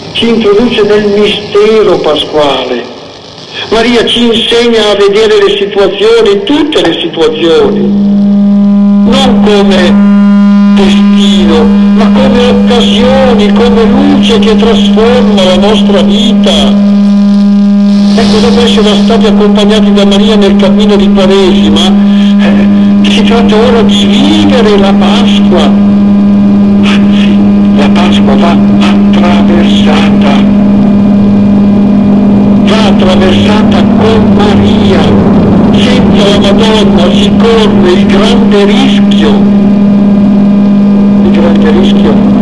ci introduce nel mistero pasquale. Maria ci insegna a vedere le situazioni, tutte le situazioni, non come destino, ma come occasioni, come luce che trasforma la nostra vita. Ecco, dopo essere stati accompagnati da Maria nel cammino di Quaresima, si tratta ora di vivere la Pasqua. Anzi, la Pasqua va attraversata con Maria. Senza la Madonna si corre il grande rischio